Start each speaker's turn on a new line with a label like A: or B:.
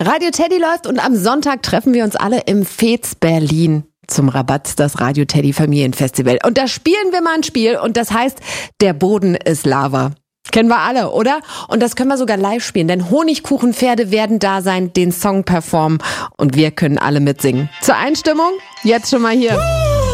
A: Radio Teddy läuft und am Sonntag treffen wir uns alle im Fez Berlin zum Rabatz, das Radio Teddy Familienfestival. Und da spielen wir mal ein Spiel und das heißt, der Boden ist Lava. Kennen wir alle, oder? Und das können wir sogar live spielen, denn Honigkuchenpferde werden da sein, den Song performen und wir können alle mitsingen. Zur Einstimmung, jetzt schon mal hier.